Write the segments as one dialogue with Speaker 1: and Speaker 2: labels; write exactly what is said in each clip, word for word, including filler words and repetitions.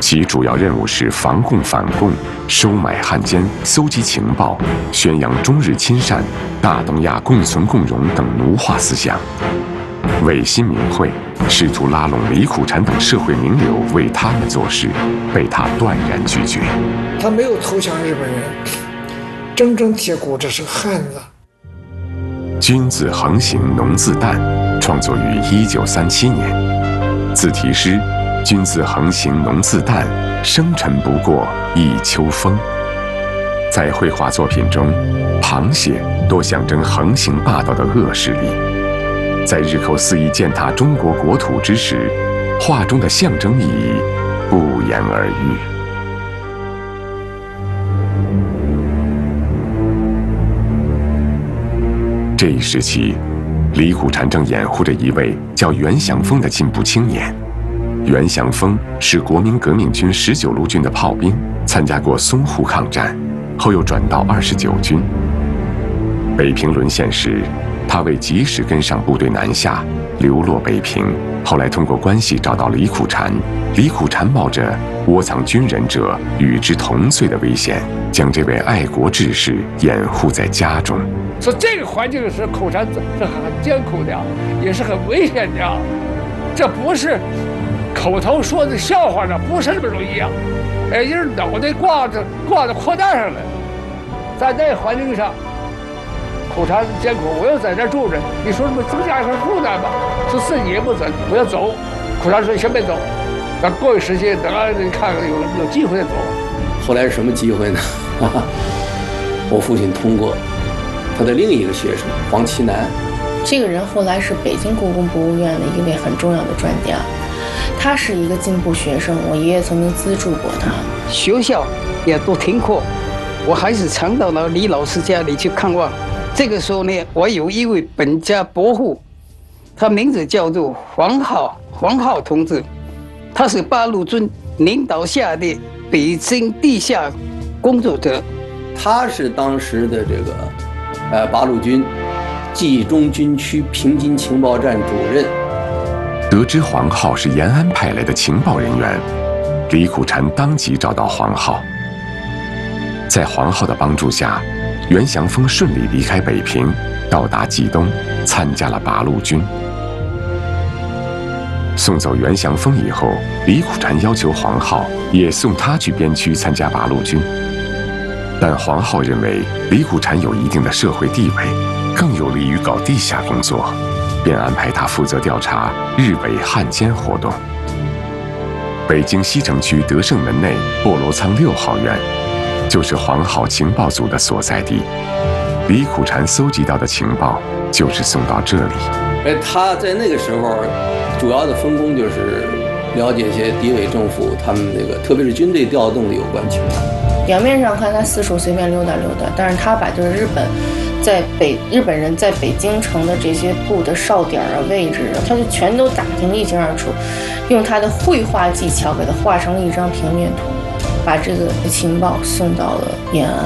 Speaker 1: 其主要任务是防共反共、收买汉奸、搜集情报、宣扬中日亲善、大东亚共存共荣等奴化思想。维新民会试图拉拢李苦禅等社会名流为他们做事，被他断然拒绝。
Speaker 2: 他没有投降日本人，铮铮铁骨，这是汉子。
Speaker 1: 君子横行农自旦创作于一九三七年，字题诗“君子横行农自旦，生辰不过一秋风”。在绘画作品中，螃蟹多象征横行霸道的恶势力。在日寇肆意践踏中国国土之时，画中的象征意义不言而喻。这一时期，李苦禅正掩护着一位叫袁祥峰的进步青年。袁祥峰是国民革命军十九路军的炮兵，参加过淞沪抗战，后又转到二十九军。北平沦陷时，他为及时跟上部队南下，流落北平。后来通过关系找到李苦禅，李苦禅冒着窝藏军人者与之同罪的危险，将这位爱国志士掩护在家中。
Speaker 3: 说这个环境是苦禅是很艰苦的，也是很危险的，这不是口头说的笑话呢，不是那么容易啊！哎，就是脑袋挂着挂在裤带上了，在那环境上。苦禅艰苦，我又在这住着，你说什么增加一份负担吧？说自己也不走，不要走。苦禅说先别走，等过一时期，等到你看看有有机会再走。
Speaker 4: 后来是什么机会呢？我父亲通过他的另一个学生黄奇南，
Speaker 5: 这个人后来是北京故宫博物院的一位很重要的专家，他是一个进步学生，我爷爷曾经资助过他。
Speaker 6: 学校也都停课，我还是常到了李老师家里去看望。这个时候呢，我有一位本家伯父，他名字叫做黄浩，黄浩同志，他是八路军领导下的北京地下工作者，
Speaker 4: 他是当时的这个呃八路军冀中军区平津情报站主任。
Speaker 1: 得知黄浩是延安派来的情报人员，李苦禅当即找到黄浩。在黄浩的帮助下，袁祥峰顺利离开北平，到达冀东，参加了八路军。送走袁祥峰以后，李苦禅要求黄浩也送他去边区参加八路军，但黄浩认为李苦禅有一定的社会地位，更有利于搞地下工作，便安排他负责调查日伪汉奸活动。北京西城区德胜门内菠萝仓六号院，就是黄浩情报组的所在地。李苦禅搜集到的情报就是送到这里。
Speaker 4: 哎，他在那个时候主要的分工就是了解一些敌伪政府他们那个，特别是军队调动的有关情况。
Speaker 5: 表面上看他四处随便溜达溜达，但是他把就是日本在北日本人在北京城的这些部的哨点啊、位置啊，他就全都打听得一清二楚，用他的绘画技巧给他画成了一张平面图，把这个情报送到了延安。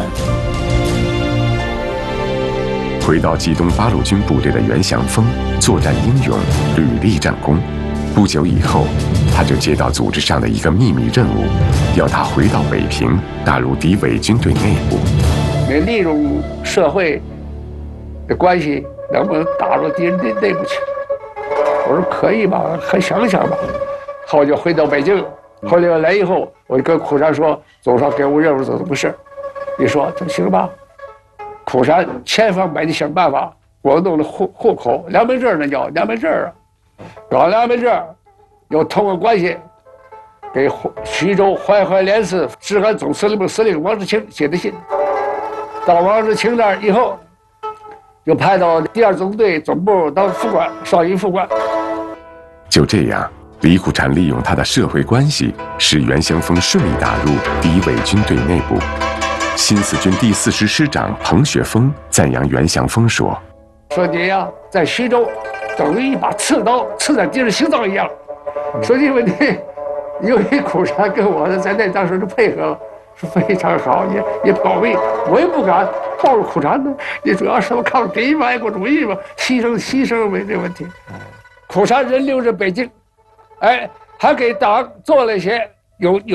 Speaker 1: 回到冀东八路军部队的袁祥峰作战英勇，屡立战功。不久以后，他就接到组织上的一个秘密任务，要他回到北平，打入敌伪军队内部。
Speaker 3: 你利用社会的关系，能不能打入敌人的内部去？我说可以吧，还想想吧。后就回到北京，后来来以后，我就跟苦禅说，总上给我任务做什么事，你说这行吧？苦禅千方百计想办法，我弄了户户口良民证，那叫良民证啊，搞良民证，又通过关系给徐州淮淮联司直隶总司令部司令王志清写的信。到王志清那儿以后，就派到第二总队总部当副官，少营副官。
Speaker 1: 就这样，李苦禅利用他的社会关系，使袁祥峰顺利打入敌伪军队内部。新四军第四师师长彭雪枫赞扬袁祥峰说：“
Speaker 3: 说你呀，在徐州等于一把刺刀刺在敌人心脏一样。说因为你，因为苦禅跟我在那当时的配合是非常好，也也保密，我也不敢暴露苦禅呢。你主要是我抗敌嘛，爱国主义嘛，牺牲牺牲没这问题。苦禅人留在北京，哎，还给党做了一些有有。”